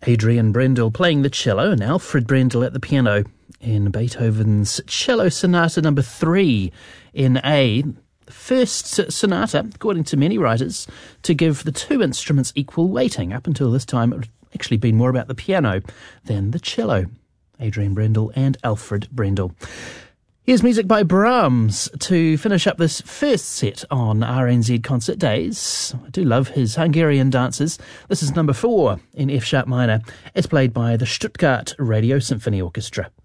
Adrian Brendel playing the cello and Alfred Brendel at the piano in Beethoven's Cello Sonata No. 3 in A. The first sonata, according to many writers, to give the two instruments equal weighting. Up until this time, it had actually been more about the piano than the cello. Adrian Brendel and Alfred Brendel. Here's music by Brahms to finish up this first set on RNZ Concert Days. I do love his Hungarian dances. This is number 4 in F-sharp minor. It's played by the Stuttgart Radio Symphony Orchestra.